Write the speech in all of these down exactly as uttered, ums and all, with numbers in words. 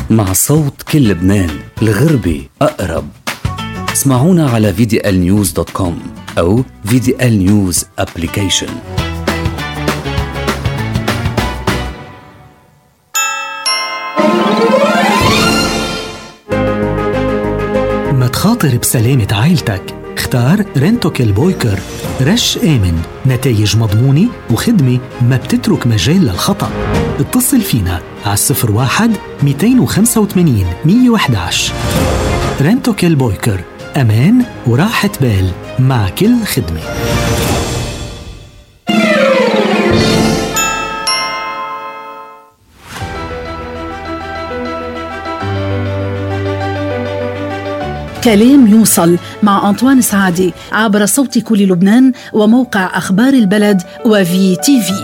مع صوت كل لبنان، الغربي أقرب. اسمعونا على في دي إل نيوز دوت كوم أو في دي إل نيوز أبليكيشن. ما تخاطر بسلامة عائلتك، اختار رنتوكيل بويكر. رش آمن، نتائج مضمونة وخدمة ما بتترك مجال للخطأ. اتصل فينا على صفر واحد مئتين وخمسة وثمانين مئة وأحد عشر. رنتوكيل بويكر، أمان وراحة بال مع كل خدمة. كلام يوصل مع أنطوان سعادي عبر صوت كل لبنان وموقع أخبار البلد وفي تي في.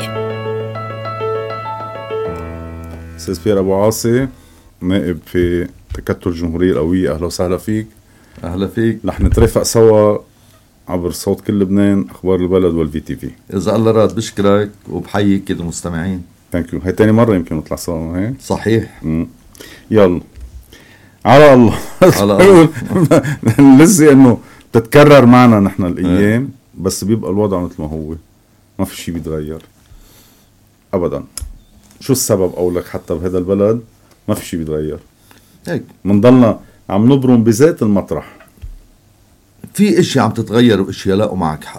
أستاذ فير أبو عاصي، نائب في تكتل الجمهورية القوية، أهلا وسهلا فيك. أهلا فيك. رح نترافق سوا عبر صوت كل لبنان، أخبار البلد والفي تي في. إذا الله راد بشكرك وبحييك كل المستمعين. ثانك يو. هاي تاني مرة يمكن نطلع سوا. هيك صحيح. مم. يلا على الله. على الله. لسه انه تتكرر معنا نحن الايام، بس بيبقى الوضع مثل ما هو، ما في شيء بيتغير ابدا. شو السبب اقولك؟ حتى بهذا البلد ما في شيء بيتغير، هيك منضلنا عم نبرم بذات المطرح. في اشياء عم تتغير واشياء لا، ومعك حق.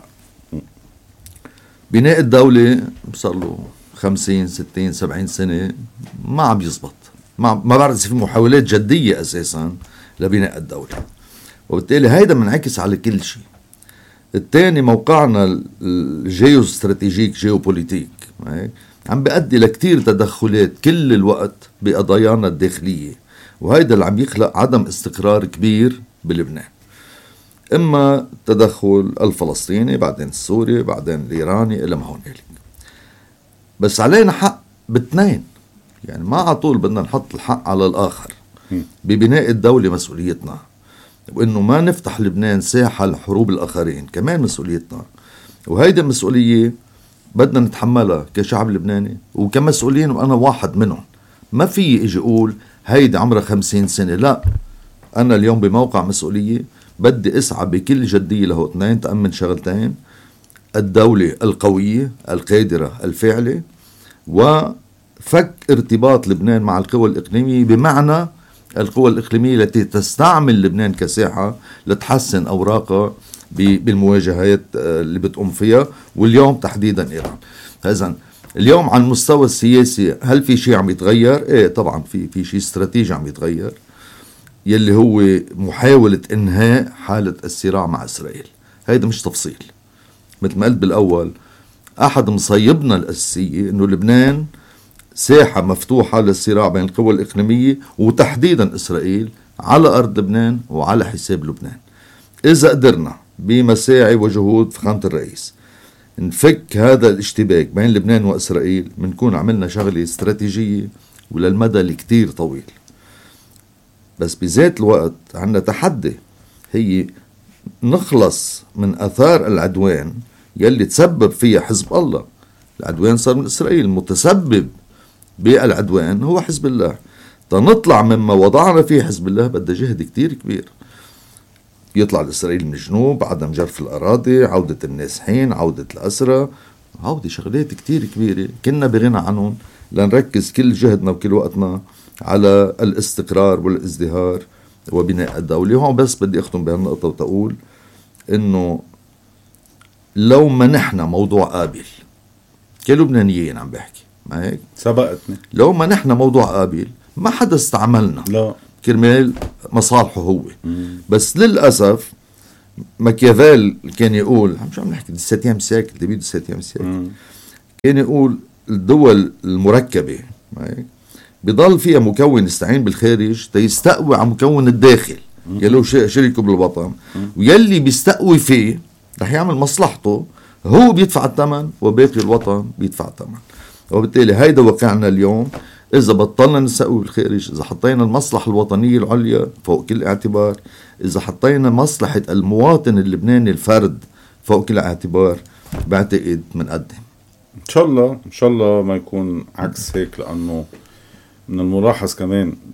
بناء الدولة صار له خمسين ستين سبعين سنة ما عم يزبط، ما ما بعرف في محاولات جدية أساساً لبناء الدولة، وبالتالي هيدا منعكس على كل شيء. الثاني موقعنا الجيو استراتيجيك جيوبوليتيك عم بيؤدي لكتير تدخلات كل الوقت بقضايانا الداخلية، وهيدا اللي عم يخلق عدم استقرار كبير بلبنان. إما تدخل الفلسطيني، بعدين السوري، بعدين الإيراني، إلى ما هنالك. بس علينا حق باثنين، يعني ما على طول بدنا نحط الحق على الآخر. ببناء الدولة مسؤوليتنا، وإنه ما نفتح لبنان ساحة لحروب الآخرين كمان مسؤوليتنا، وهيدا مسؤولية بدنا نتحملها كشعب لبناني وكمسؤولين، وأنا واحد منهم. ما في إجي أقول هيدا عمرها خمسين سنة، لا، أنا اليوم بموقع مسؤولية بدي أسعى بكل جدية له اثنين، تأمن شغلتين: الدولة القوية القادرة الفاعلة، و فك ارتباط لبنان مع القوى الإقليمية، بمعنى القوى الإقليمية التي تستعمل لبنان كساحة لتحسن أوراقها بالمواجهات اللي بتقوم فيها، واليوم تحديدا إيران. إذن اليوم على المستوى السياسي هل في شيء عم يتغير؟ إيه طبعا في في شيء استراتيجي عم يتغير، يلي هو محاولة إنهاء حالة الصراع مع إسرائيل. هيدا مش تفصيل، مثل ما قلت بالأول، أحد مصيبنا الأساسية إنه لبنان ساحة مفتوحة للصراع بين القوى الإقليمية وتحديدا إسرائيل على أرض لبنان وعلى حساب لبنان. إذا قدرنا بمساعي وجهود فخامة الرئيس نفك هذا الاشتباك بين لبنان وإسرائيل، منكون عملنا شغلة استراتيجية وللمدى الكتير طويل. بس بذات الوقت عندنا تحدي، هي نخلص من أثار العدوان يلي تسبب فيها حزب الله. العدوان صار من إسرائيل، المتسبب بالعدوان هو حزب الله. تنطلع مما وضعنا فيه حزب الله بدأ جهد كتير كبير. يطلع الإسرائيل من الجنوب، عدم جرف الأراضي، عودة النازحين، عودة الأسرى، عودة شغلات كتير كبيرة كنا بغنى عنهم لنركز كل جهدنا وكل وقتنا على الاستقرار والازدهار وبناء الدولة. وهون بس بدي أختم بهالنقطة وتقول إنه لو منحنا موضوع قابل كلبنانيين، عم بحكي ما هيك سبقتني، لو ما نحن موضوع قابل ما حدا استعملنا، لا كرمال مصالحه هو. مم. بس للأسف ماكيافيل كان يقول، مش عم نحكي الساتيام سياكل، اللي بيدو الساتيام سياكل، كان يقول الدول المركبة ما هيك بضل فيها مكون يستعين بالخارج تيستقوي على مكون الداخل يلو شريكه بالوطن، ويلي بيستقوي فيه رح يعمل مصلحته، هو بيدفع الثمن وباقي الوطن بيدفع الثمن. وبالتالي هيدا واقعنا اليوم. إذا بطلنا نسقوي بالخارج، إذا حطينا المصلحة الوطنية العليا فوق كل اعتبار، إذا حطينا مصلحة المواطن اللبناني الفرد فوق كل اعتبار، بعتقد منقدم. إن شاء الله إن شاء الله ما يكون عكس هيك، لأنه من الملاحظ كمان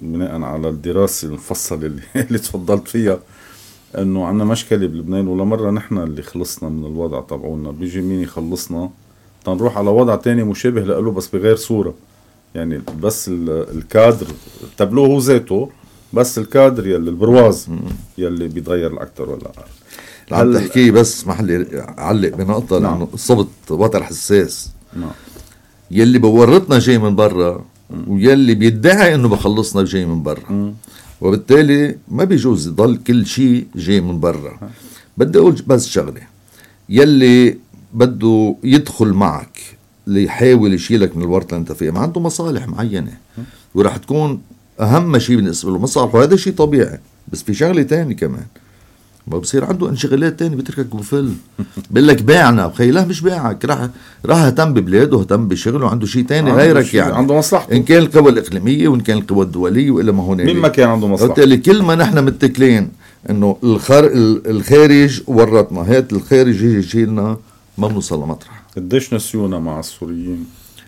بناء على الدراسة المفصلة اللي, اللي تفضلت فيها انه عنا مشكلة بلبنان، ولا مرة نحن اللي خلصنا من الوضع تبعونا، بيجي مين يخلصنا تنروح على وضع تاني مشابه له بس بغير صورة. يعني بس الكادر التابلو هو ذاته، بس الكادر يلي البرواز يلي بيتغير الأكثر ولا أقل. عم تحكي بس محلي علق بنقطة، نعم. لأنه صبت وتر حساس. نعم. يلي بورطنا جاي من برا ويلي بيدعي انه بخلصنا جاي من برا، وبالتالي ما بيجوز يضل كل شيء جاي من برا. بدي اقول بس شغله، يلي بده يدخل معك ليحاول يشيلك من الورطه اللي انت فيها ما عنده مصالح معينه، وراح تكون اهم شيء بالنسبه له مصالحه، وهذا شيء طبيعي. بس في شغله تاني كمان، ما بصير عنده انشغالات تاني بتركك وفل بقول لك باعنا بخي، لا مش باعك، راح راح اهتم ببلاده، اهتم بشغله، عنده شيء تاني غيرك، يعني عنده مصلحته، ان كان القوى الاقليميه وان كان القوى الدوليه والا ما هون مين ما كان عنده مصلحه. بالتالي كل ما نحن متكلين انه الخار الخارج ورطنا، هات الخارج يجي يشيلنا، ما بنوصل لمطرح. قديش نسيونا مع السوريين؟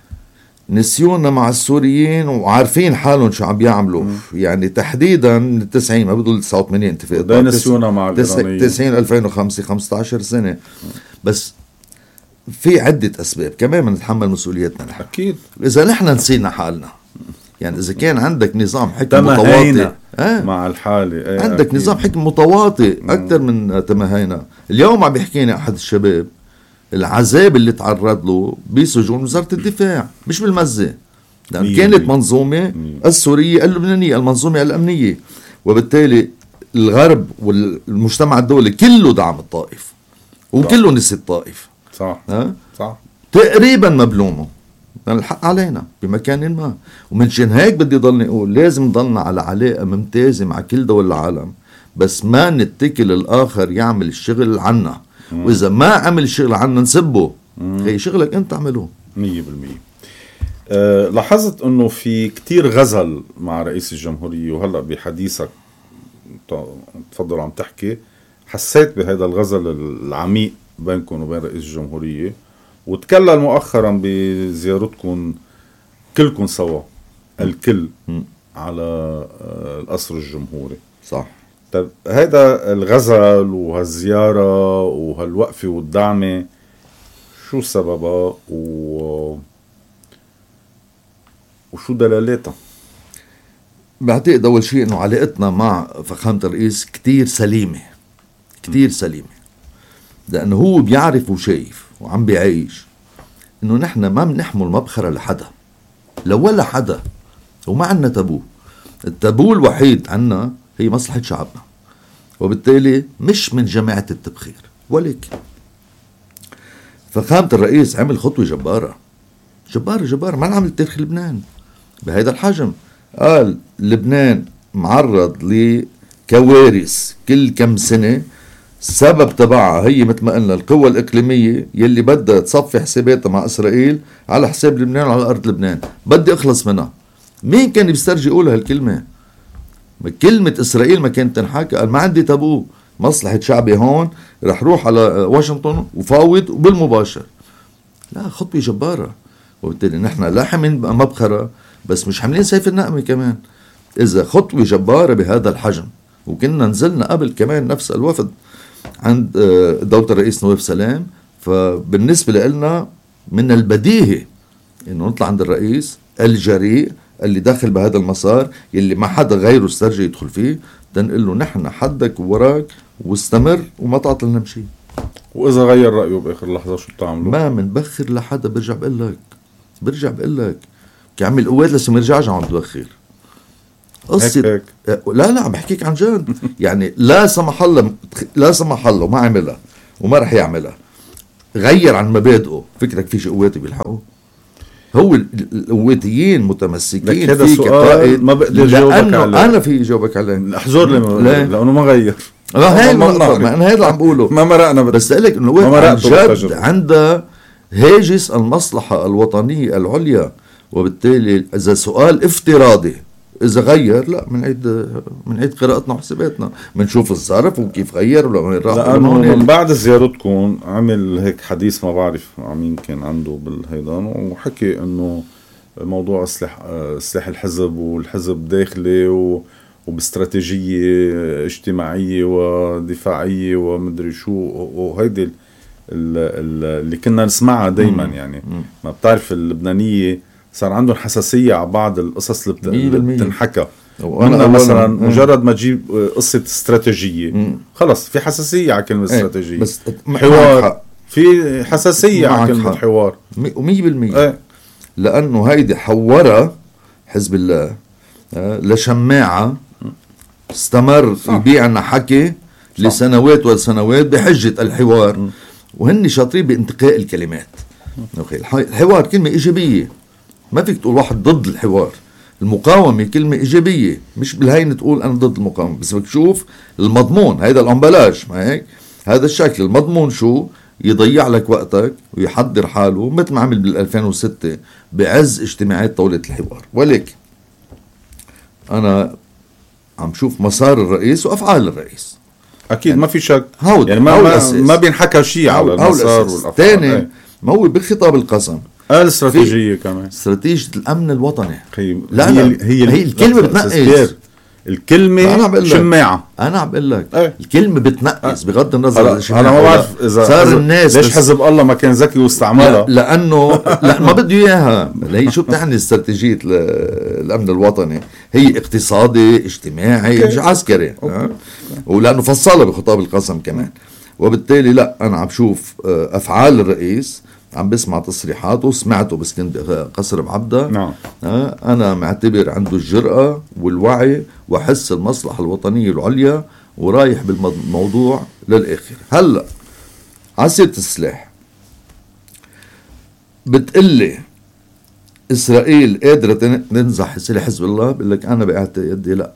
نسيونا مع السوريين وعارفين حالهم شو عم بيعملوا. مم. يعني تحديدا من التسعين، ما بدول تسعة وثمانين انتفاضة، ده نسيونا مع الإيرانيين تسعين ألفين وخمسة خمسة عشر سنة. مم. بس في عدة أسباب كمان بنتحمل مسؤوليتنا نحن. أكيد إذا نحن نسينا حالنا، يعني إذا كان عندك نظام حكم متواطئ آه. مع الحالة آه عندك أكيد. نظام حكم متواطئ أكثر من تمهينا. اليوم عم بيحكينا أحد الشباب العذاب اللي تعرض له بسجون وزارة الدفاع، مش بالمزة، لأن كانت منظومة السورية اللبنانية، المنظومة الأمنية، وبالتالي الغرب والمجتمع الدولي كله دعم الطائف وكله نسي الطائف. صح ها؟ صح تقريبا مبلومه، الحق علينا بمكان ما. ومنشان هيك بدي ضلني أقول لازم نضلنا على علاقة ممتازة مع كل دول العالم، بس ما نتكل الآخر يعمل الشغل عنا. مم. وإذا ما عمل الشغل عنا نسبه، هي شغلك أنت عمله. مية بالمية. أه لاحظت أنه في كتير غزل مع رئيس الجمهورية، وهلأ بحديثك تفضل عم تحكي حسيت بهذا الغزل العميق بينكم وبين رئيس الجمهورية، وتكلل مؤخرا بزيارتكم كلكم سوا الكل م. على القصر الجمهوري. صح. طيب هذا الغزل وهالزيارة وهالوقفة والدعمة شو سببها و... وشو دلالاتها؟ بعتقد أول شيء إنه علاقتنا مع فخامة الرئيس كتير سليمة، كتير سليمة، لأنه هو بيعرف وشايف وعم بيعيش إنه نحن ما بنحمل مبخرة لحدا، لولا حدا، وما عنا تابو. التابو الوحيد عنا هي مصلحة شعبنا، وبالتالي مش من جماعة التبخير. ولكن فخامة الرئيس عمل خطوة جبارة جبارة جبارة ما عمل تاريخ لبنان بهذا الحجم. قال لبنان معرض لكوارث كل كم سنة، السبب تبعها هي مثل ما قلنا القوى الإقليمية يلي بدها تصفي حساباتها مع إسرائيل على حساب لبنان وعلى أرض لبنان، بدي أخلص منها. مين كان بيسترجي يقول هالكلمة؟ كلمة إسرائيل ما كانت تنحكى. قال ما عندي تابو، مصلحة شعبي هون، رح روح على واشنطن وفاوض وبالمباشر. لا، خطوة جبارة. وبالتالي نحن لا حاملين مبخرة، بس مش حاملين سيف النقمة كمان. إذا خطوة جبارة بهذا الحجم، وكنا نزلنا قبل كمان نفس الوفد عند دولة الرئيس نواف سلام، فبالنسبة لنا من البديهي إنه نطلع عند الرئيس الجريء اللي داخل بهذا المسار يلي ما حدا غيره استرجي يدخل فيه، تنقل له نحن حدك ووراك واستمر وما تعطل لنا بشي. وإذا غير رأيه بآخر لحظة شو بتعملوا؟ ما منبخر لحدا. برجع بقول لك برجع بقول لك كعمل قوات لسه مرجعش عم تبخر قصة. هيك هيك. لا لا عم بحكيك عن جد. يعني لا سمح الله لا سمح الله ما عملها وما رح يعملها، غير عن مبادئه. فكرك في شي قواتي بيلحقوه؟ هو القواتيين متمسكين هذا السؤال ما بقدر جاوبك عليه. انا في جاوبك عليه. احذر لي لانه ما غير. لا هي ما انا هذا اللي عم بقوله. ما مرقنا بس اقول لك انه القوات عن جد عندها هاجس المصلحه الوطنيه العليا، وبالتالي اذا سؤال افتراضي اذا غير، لا بنعيد بنعيد قراءتنا وحساباتنا، بنشوف الظرف وكيف غير ولا وين راح. لانه من بعد زيارتكم عمل هيك حديث ما بعرف مع مين كان عنده بالهيدان، وحكي انه موضوع سلاح سلاح الحزب والحزب داخلي و وباستراتيجية اجتماعية ودفاعية ومدري شو، وهيدي اللي كنا نسمعها دايما. يعني ما بتعرف اللبنانية صار عندهم حساسية على بعض القصص اللي بتنحكى. وانا مثلا مجرد ما تجيب قصة استراتيجية خلص في حساسية على كلمة استراتيجية. بس حوار في حساسية على كلمة حوار ومية بالمية، لأنه هيدي حورة حزب الله لشماعة استمر يبيعنا حكي لسنوات والسنوات بحجة الحوار، وهن شاطرين بانتقاء الكلمات. الحوار كلمة إيجابية، ما فيك تقول واحد ضد الحوار. المقاومة كلمة إيجابية، مش بالهين تقول أنا ضد المقاومة، بس بدك تشوف المضمون. هيدا الأمبلاج ما هيك، هذا الشكل المضمون شو يضيع لك وقتك ويحضر حاله، مثل ما عمل بالألفين وستة بعز اجتماعات طاولة الحوار. ولكن أنا عم شوف مسار الرئيس وأفعال الرئيس، أكيد يعني ما في شك. يعني ما, ما, ما بينحكى شيء على المسار والأفعال. تاني ما هو بخطاب القسم قال استراتيجية كمان، استراتيجية الأمن الوطني. لا هي, هي, هي الكلمة بتنقص، الكلمة شماعة. أنا عم بقول لك ايه؟ الكلمة بتنقص بغض النظر. أنا ما بعرف إذا صار الناس ليش حزب الله ما كان ذكي واستعملها. لا لأنه لا ما بده إياها. هي شو بتعني استراتيجية الأمن الوطني؟ هي اقتصادي اجتماعي مش عسكري، ولأنه فصلها بخطاب القسم كمان. وبالتالي لا أنا عم شوف أفعال الرئيس، عم بسمع تصريحاته، سمعته بس كنت قصر بعبدة. نعم. أنا معتبر عنده الجرأة والوعي وحس المصلحة الوطنية العليا ورايح بالموضوع للآخر. هلأ عسيرة السلاح بتقلي إسرائيل قادرة تنزح سلاح حزب الله، بقول لك أنا بعتقد لا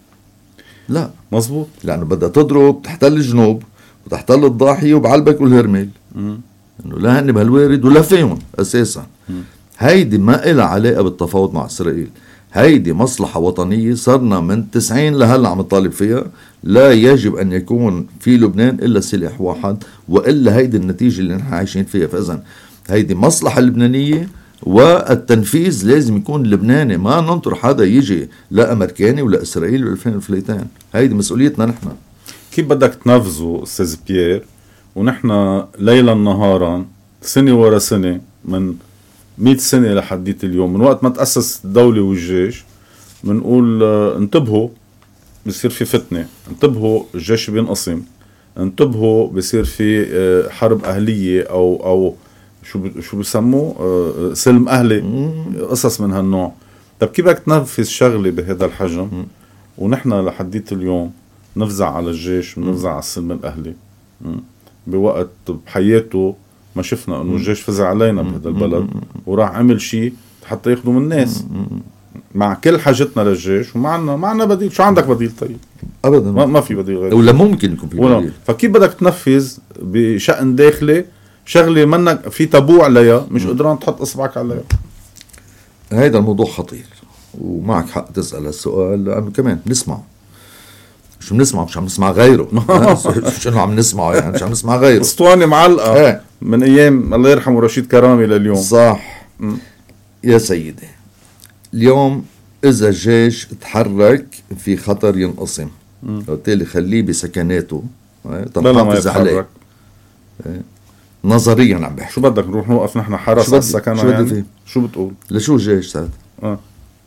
لا مزبوط، لأنه بدها تضرب تحتل الجنوب وتحتل الضاحية وبعلبك والهرمل، انه لا هن بهالوارد ولا فيهم اساسا. هيدي ما إلها علاقه بالتفاوض مع اسرائيل، هيدي مصلحه وطنيه صرنا من تسعين لهلا عم نطالب فيها. لا يجب ان يكون في لبنان الا سلاح واحد، والا هيدي النتيجه اللي نحن عايشين فيها. فاذا هيدي مصلحه لبنانيه، والتنفيذ لازم يكون لبناني، ما ننطر حدا يجي لا امريكاني ولا اسرائيل ولا فين الفليتان. هيدي مسؤوليتنا نحن. كيف بدك تنفذوا استاذ بيير ونحن ليلا نهارا سنة ورا سنة من مئة سنة لحديت اليوم، من وقت ما تأسس الدولة والجيش بنقول اه انتبهوا بصير في فتنة، انتبهوا الجيش بينقسم، انتبهوا بصير في اه حرب أهلية أو أو شو شو بيسموه اه سلم أهلي، قصص من هالنوع. طب كيف بدك تنفذ شغلة بهذا الحجم ونحن لحديت اليوم نفزع على الجيش ونفزع على السلم الأهلي بوقت بحياته ما شفنا انه الجيش فزع علينا بهذا البلد وراح عمل شيء حتى ياخذوا من الناس مع كل حاجتنا للجيش ومعنا معنا بديل. شو عندك بديل؟ طيب ابدا ما, ما في بديل غير ولا ممكن يكون في بديل. فكيف بدك تنفذ بشأن داخلي شغله منك في تابو عليها مش قدران تحط اصبعك عليها؟ هذا الموضوع خطير ومعك حق تسأل هالسؤال، لانه كمان نسمع شو بنسمع، مش عم نسمع غيره. مش انه عم نسمعه يعني، مش عم نسمع غيره. اسطوانة معلقة ايه. من ايام الله يرحمه رشيد كرامي لليوم. صح. م. يا سيدي اليوم اذا الجيش تحرك في خطر ينقسم، وبالتالي خليه بسكناته تنحافظ عليه. ايه. نظريا عم بحكي. شو بدك نروح نوقف نحن حرس على السكن؟ شو يعني فيه؟ شو بتقول؟ لشو الجيش ساعتها؟ اه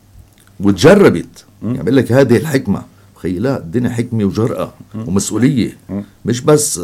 وتجربت يعني بقول لك هذه الحكمة. خي لا، الدنيا حكمة وجرأة م. ومسؤولية م. مش بس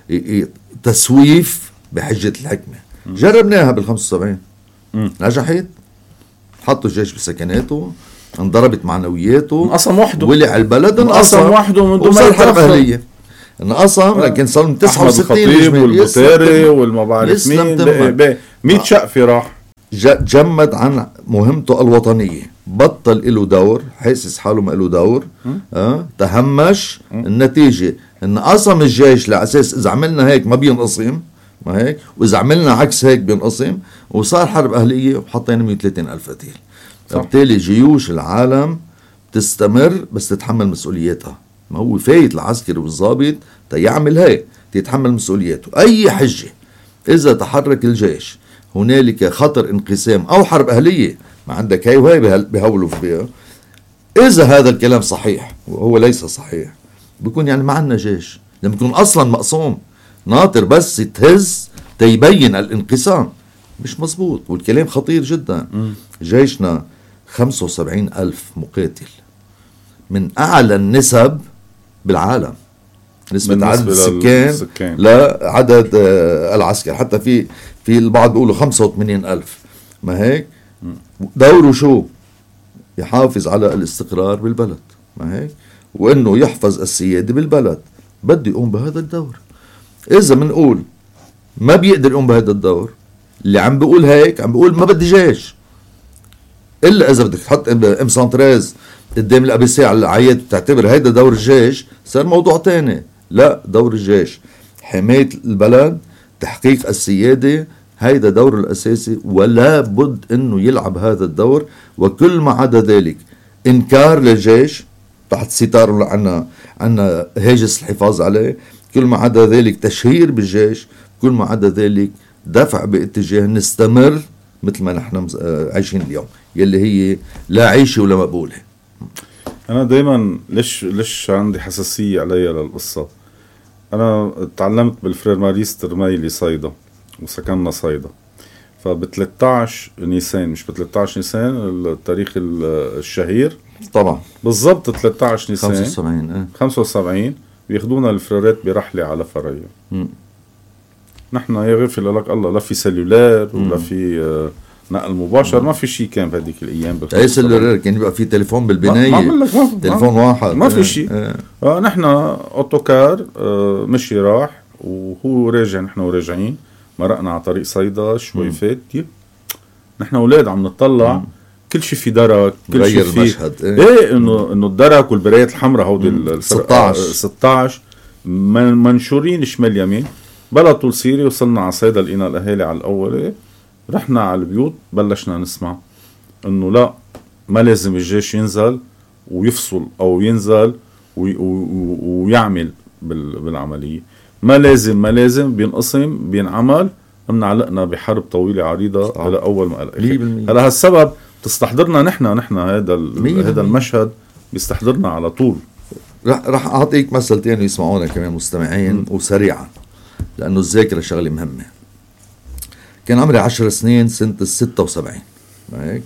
تسويف بحجة الحكمة. م. جربناها بالخمسة وسبعين نجحت، حطوا الجيش بسكناته، انضربت معنوياته، انقسم وحده، ولع البلد، انقسم وحده من دون ما حرب أهلية. انقسم لكن صار من تسعة وستين الخطيب والبوتيري والما بعرف مين مية شقفة راح جمد عن مهمته الوطنية، بطل له دور، حاسس حاله ما له دور. أه؟ تهمش. م. النتيجة ان قسم الجيش لأساس اذا عملنا هيك ما بينقسم، ما هيك، واذا عملنا عكس هيك بينقسم، وصار حرب أهلية وحطينا مئة وثلاثين ألف قتيل. فبالتالي جيوش العالم تستمر بس تتحمل مسؤولياتها. ما هو فايت العسكري والضابط تيعمل هيك، تيتحمل مسؤولياته. اي حجة اذا تحرك الجيش هنالك خطر انقسام او حرب أهلية، ما عندك هاي وهي بهولوا فيها. إذا هذا الكلام صحيح وهو ليس صحيح بيكون يعني ما عندنا جيش، لما يكون أصلا مقسوم ناطر بس تهز تيبين الانقسام. مش مزبوط، والكلام خطير جدا. م. جيشنا خمسة وسبعين ألف مقاتل، من أعلى النسب بالعالم نسبة عدد السكان لعدد العسكر. حتى في في البعض بيقولوا خمسة وثمانين ألف. ما هيك دوره شو؟ يحافظ على الاستقرار بالبلد، ما هيك، وإنه يحفظ السيادة بالبلد. بده يقوم بهذا الدور. إذا منقول ما بيقدر يقوم بهذا الدور، اللي عم بيقول هيك عم بيقول ما بدي جيش. إلا إذا بدك تحط ام سانتريز قدام الأبسي على العياد وتعتبر هيدا دور الجيش، صار موضوع تاني. لا، دور الجيش حماية البلد، تحقيق السيادة، هيدا دور الأساسي، ولا بد أنه يلعب هذا الدور. وكل ما عدا ذلك إنكار للجيش تحت ستار عنا عنا هاجس الحفاظ عليه، كل ما عدا ذلك تشهير بالجيش، كل ما عدا ذلك دفع باتجاه نستمر مثل ما نحن عايشين اليوم، يلي هي لا عيشة ولا مقبولة. أنا دايما ليش ليش عندي حساسية عليها للقصة. أنا تعلمت بالفرير ماريس ترميلي صيدا وسكننا صيدا، فب ثلاثة عشر نيسان، مش ب ثلاثة عشر نيسان التاريخ الشهير طبعا بالضبط ثلاثة عشر نيسان خمسة وسبعين اه. خمسة وسبعين بياخدونا الفريرات برحلة على فرية. نحن يا غفل لك الله، لا في سلولار ولا في آه نقل مباشر، ما في شيء كان بهذيك الايام. اي سلولار كان يبقى في تليفون بالبنايه، ما ما ما تليفون ما واحد، ما في شيء. اه. آه نحن اوتوكار آه مشي راح وهو راجع، نحن وراجعين مرقنا على طريق صيدا شوي فات. نحن اولاد عم نطلع مم. كل شيء في درك، كل شيء في المشهد. ايه, ايه انه انه الدرك والبرايات الحمراء هودي ال ستة عشر منشورين شمال يمين. بلا طول سيري وصلنا على صيدا، لقينا الاهالي على الاول. رحنا على البيوت بلشنا نسمع انه لا، ما لازم الجيش ينزل ويفصل او ينزل وي ويعمل بالعملية، ما لازم ما لازم بينقسم بينعمل. بنعلقنا بحرب طويلة عريضة على اول ما هلا هالسبب تستحضرنا نحن نحن هذا هذا المشهد بيستحضرنا على طول. رح رح اعطيك مثلتين يسمعونا كمان مستمعين م. وسريعا، لانه الذاكرة شغلة مهمة. كان عمري عشر سنين سنة الستة وسبعين هيك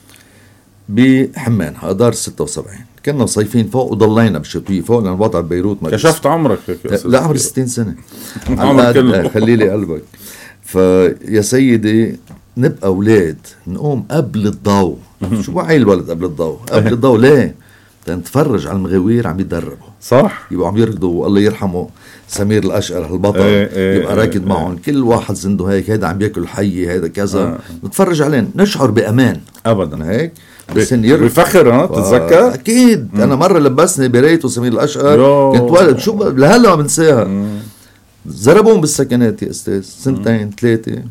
بحمان هقدار ستة وسبعين. كنا صيفين فوق وضلينا بشتوية فوق لأن الوضع ببيروت ما كشفت عمرك لا عمري ستين سنة عمرك خليلي قلبك. فيا سيدي نبقى أولاد نقوم قبل الضوء. شو وعي الولد قبل الضوء؟ قبل الضوء ليه؟ تنتفرج على المغاوير عم يتدربوا صح، يبقوا عم يركضوا. والله يرحمه سمير الأشقر البطل ايه ايه يبقى راكد ايه معهم، كل واحد زنده هيك، هيدا عم بياكل حي، هيدا كذا اه. نتفرج عليهم نشعر بأمان أبدا هيك بس بفخر. ها تتذكر أكيد مم. أنا مرة لبسني بريت وسمير الأشقر كنت ولد، شو لهلا بنساها. زربون بالسكنات يا أستاذ سنتين ثلاثة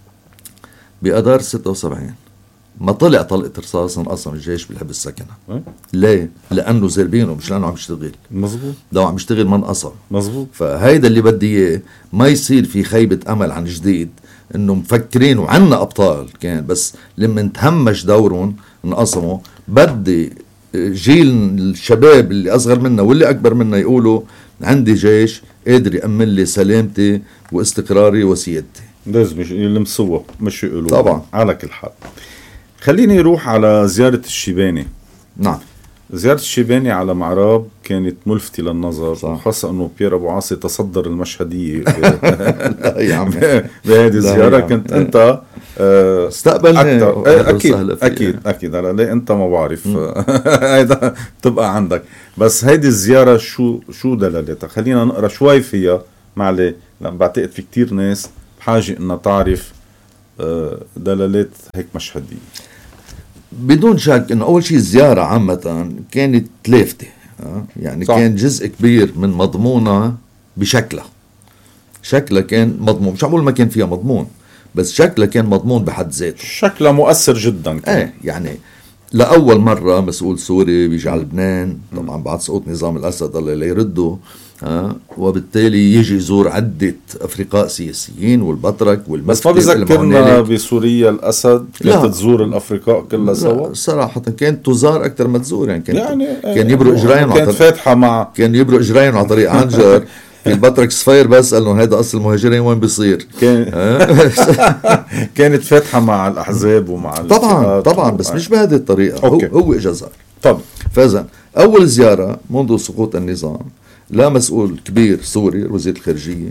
بأدار ستة وسبعين. ما طلع طلقة رصاص انقسم الجيش بالحب السكنة. أه؟ ليه؟ لأنه زربينه مش لأنه عم يشتغل. مزبوط. لو عم يشتغل ما انقسم. مزبوط. فهيدا اللي بدي اياه، ما يصير في خيبة أمل عن جديد إنه مفكرين وعنا أبطال كان، بس لما نتهمش دورهم انقسموا. بدي جيل الشباب اللي أصغر منا واللي أكبر منا يقولوا عندي جيش قادر يأمن لي سلامتي واستقراري وسيادتي. لازم يلمسوه مش يقولوا طبعا. على كل حال خليني اروح على زيارة الشيباني. نعم. زيارة الشيباني على معراب كانت ملفتة للنظر، خاصة انه بيير ابو عاصي تصدر المشهدية لا يا عم بهذه الزيارة. كنت انت استقبلني اكيد اكيد اكيد على ليه انت ما بعرف هيدا تبقى عندك. بس هيدي الزيارة شو شو دلالتها؟ خلينا نقرا شوي فيها معلي، لان بعتقد في كتير ناس بحاجة انها تعرف دلالات هيك مشهدية. بدون شك انه اول شيء الزيارة عامة كانت لافتة، يعني صح. كان جزء كبير من مضمونها بشكلها. شكلها كان مضمون، مش عقول ما كان فيها مضمون، بس شكلها كان مضمون بحد ذاته. شكلها مؤثر جدا كان. ايه يعني لأول مرة مسؤول سوري بيجي على لبنان، طبعا بعد سقوط نظام الأسد الله لا يرده، آه وبالتالي يجي يزور عدة أفرقاء سياسيين والبطرك والمفتي. بس ما بذكرنا بسوريا الأسد كانت تزور الأفريقاء كلها سوا. صراحة كانت تزار أكثر ما تزور يعني. كان يعني كان يبرق إجراين كانت فاتحة مع كان يبرق إجراين على طريق عنجر. في البطرك صفير بس قال لهم هذا أصل المهاجرين وين بيصير. كان كانت فاتحة مع الأحزاب ومع طبعا طبعا بس مش بهذه الطريقة. هو, هو إجا زار. طبعا. فإذا أول زيارة منذ سقوط النظام لا مسؤول كبير سوري وزير الخارجية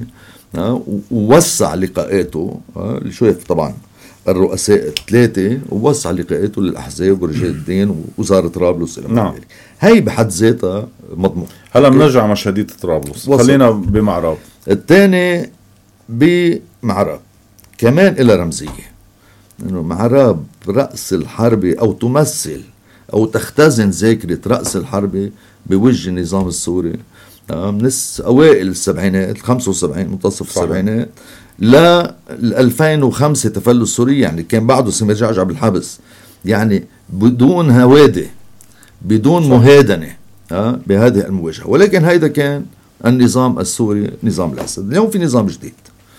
ووسع لقاءاته اللي شاف طبعا الرؤساء الثلاثة ووسع لقاءاته للأحزاب ورجال الدين ووزارة طرابلس. نعم. هاي بحد ذاتها مضمون. هلا بنرجع مشهدية طرابلس. خلينا بمعراب. الثاني بمعراب كمان إلى رمزية إنه معراب رأس الحربة أو تمثل أو تختزن ذاكرة رأس الحربة بوجه النظام السوري من أوائل السبعينات خمسة وسبعين منتصف السبعينات لا ألفين وخمسة تفلس سوريا. يعني كان بعده سمير جعجع بالحبس يعني بدون هوادة بدون صح. مهادنة بهذه المواجهة. ولكن هيدا كان النظام السوري نظام الأسد. اليوم في نظام جديد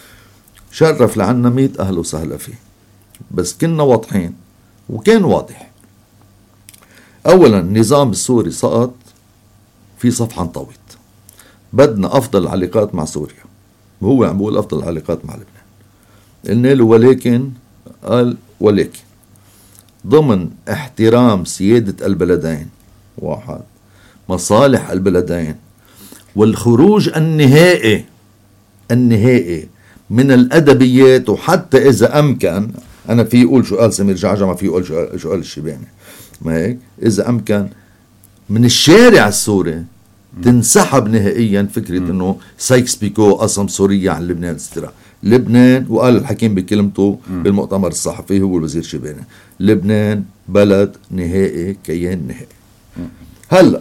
شرف لعنا مئة أهل وسهلا فيه. بس كنا واضحين وكان واضح. أولا النظام السوري سقط في صفحة انطوت. بدنا أفضل العلاقات مع سوريا وهو عم بقول أفضل العلاقات مع لبنان. قلنا له ولكن قال ولكن ضمن احترام سيادة البلدين واحد مصالح البلدين والخروج النهائي النهائي من الأدبيات. وحتى إذا أمكن أنا في يقول شو قال سمير جعجع ما في يقول شو قال الشيباني ما هيك إذا أمكن من الشارع السوري تنسحب نهائيا فكرة م. انه سايكس بيكو قسم سوريا عن لبنان استراء لبنان. وقال الحكيم بكلمته م. بالمؤتمر الصحفي هو الوزير شيباني لبنان بلد نهائي كيان نهائي. م. هلا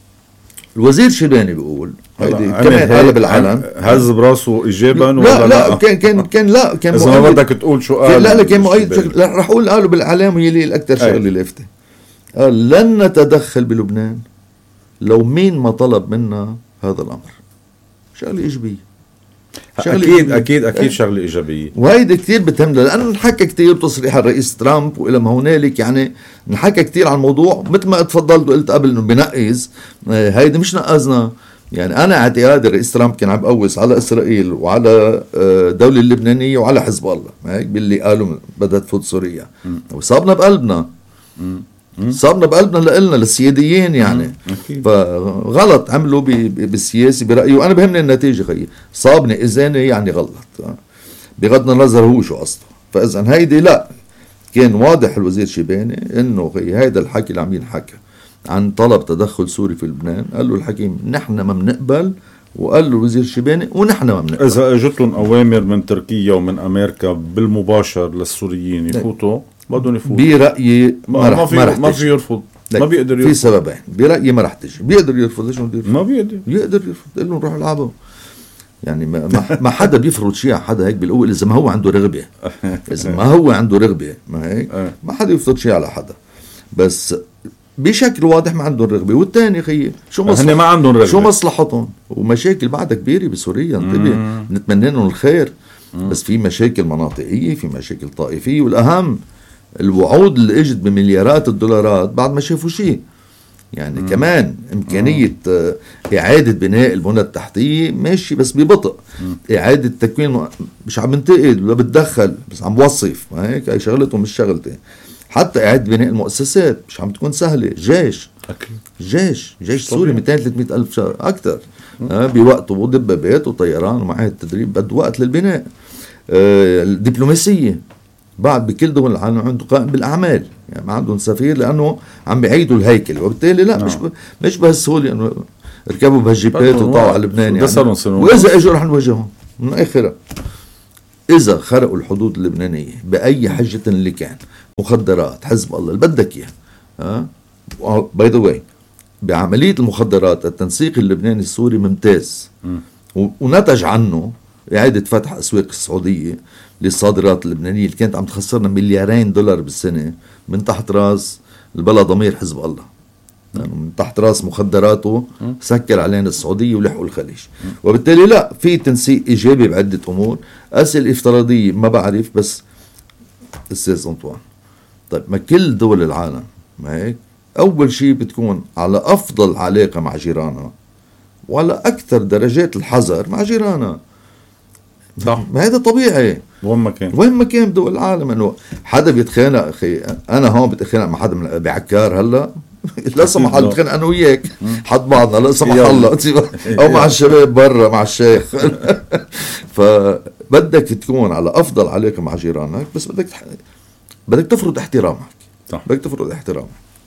الوزير شيباني بيقول كمان قال بالعلن هز براسه اجابا لا ولا لا, لا كان كان كان لا كان اذا ما بدك تقول شو قال لا لا كان مؤيد رح اقول قالوا بالاعلام ويلي الاكثر شغله لافته. قال لن نتدخل بلبنان لو مين ما طلب منا هذا الأمر. شغلة إيجابية. أكيد إيجابية. أكيد أكيد شغلة إيجابية. وهيدا كتير بتهمنا لأنه نحكى كتير بتصريح الرئيس ترامب وإلى ما هنالك يعني نحكى كتير عن الموضوع مثل ما اتفضلت وقلت قبل إنه بنقز هيدا مش نقزنا. يعني أنا اعتقادي الرئيس ترامب كان عم بقوس على إسرائيل وعلى الدولة اللبنانية وعلى حزب الله ما هيك باللي قالوا بدها تفوت سوريا وصابنا بقلبنا. م. صابنا بقلبنا لقلنا للسياديين يعني. فغلط عملوا بالسياسي برأيي وأنا بهمني النتيجة خيي صابني إذاني يعني غلط بغض النظر هو شو قصده. فإذا هيدي لا كان واضح الوزير شيباني إنه خيي هيدا الحكي اللي عم ينحكى عن طلب تدخل سوري في لبنان. قال له الحكيم نحن ما بنقبل وقال له الوزير شيباني ونحن ما بنقبل. إذا اجت لهم أوامر من تركيا ومن أمريكا بالمباشر للسوريين يفوتوا بدهم يفوتوا. برأيي ما, ما في ما في يرفض ما بيقدر يرفض. في سببين برأيي ما رح تجي. بيقدر يرفض ليش ما بيقدر ما بيقدر يقدر يرفض قال لهم روحوا العبوا. يعني ما ما حدا بيفرض شيء على حدا هيك بالقوة إذا ما هو عنده رغبة. إذا ما هو عنده رغبة ما هيك ما حدا يفرض شيء على حدا. بس بشكل واضح ما عندهم رغبة. والثاني خيي شو مصلحة ما عندهم رغبة شو مصلحتهم ومشاكل بعدها كبيرة بسوريا. انتبه نتمنى لهم الخير مم. بس في مشاكل مناطقية في مشاكل طائفية والأهم الوعود اللي اجت بمليارات الدولارات بعد ما شافوا شيء. يعني مم. كمان إمكانية مم. إعادة بناء البنى التحتية ماشي بس ببطء. مم. إعادة تكوين مش عم بنتقد ولا بتدخل بس عم بوصف ما هيك هي شغلتهم مش شغلتي. حتى إعادة بناء المؤسسات مش عم تكون سهلة. جيش أكيد. جيش جيش سوري مئتين ثلاثمئة ألف شهر أكتر آه بوقت ودبابات وطيران ومعاهد تدريب بده وقت للبناء. آه الدبلوماسية بعد بكل دول العالم عنده قائم بالأعمال يعني ما عندهم سفير لأنه عم بيعيدوا الهيكل وبالتالي لا مش ب... مش بهالسهولة إنه ركبوا بهالجيبات وطاعوا على لبنان يعني. وإذا إجوا رح نواجههم من آخرها. إذا خرقوا الحدود اللبنانية بأي حجة اللي كان مخدرات حزب الله اللي بدك إياه ها باي ذا واي بعملية المخدرات التنسيق اللبناني السوري ممتاز م. ونتج عنه إعادة فتح أسواق السعودية للصادرات اللبنانية اللي كانت عم تخسرنا مليارين دولار بالسنة من تحت راس البلا ضمير حزب الله. يعني من تحت راس مخدراته سكر علينا السعودية ولحقوا الخليج. وبالتالي لا، في تنسيق إيجابي بعدة أمور. أسئلة افتراضية ما بعرف، بس أستاذ أنطوان، طيب ما كل دول العالم ما هيك؟ أول شيء بتكون على أفضل علاقة مع جيرانها وعلى أكثر درجات الحذر مع جيرانها. صح. ما هذا طبيعي وين ما كان وين ما كان بدول العالم. انه حدا بيتخانق، اخي انا هون بتخانق مع حدا بعكار هلا لا سمح الله بتخانق انا وياك حد بعضنا لا سمح الله، او مع الشباب برا مع الشيخ. فبدك تكون على افضل علاقه مع جيرانك، بس بدك تح... بدك تفرض احترامك. صح. بدك تفرض احترامك.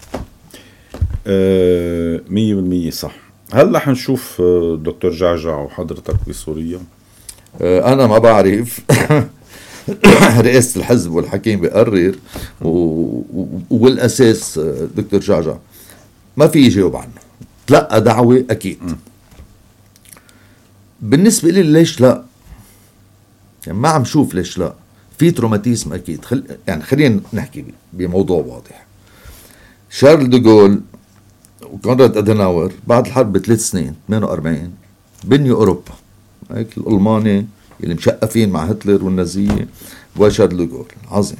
آه مية بالمية صح. هل رح نشوف دكتور جعجع وحضرتك بسوريا؟ أنا ما بعرف. رئاسة الحزب والحكيم بيقرر و... والأساس دكتور جعجع ما في يجاوب عنه. تلقى دعوة أكيد. م. بالنسبة لي ليش لا؟ يعني ما عم شوف ليش لا. في تروماتيزم أكيد. خل... يعني خلينا نحكي بموضوع واضح. شارل دوغول وكونراد أدناور بعد الحرب بثلاث سنين ثمانية وأربعين بنيوا أوروبا. هيك الألماني اللي مشقفين مع هتلر والنازية وشارل دوغول عظيم.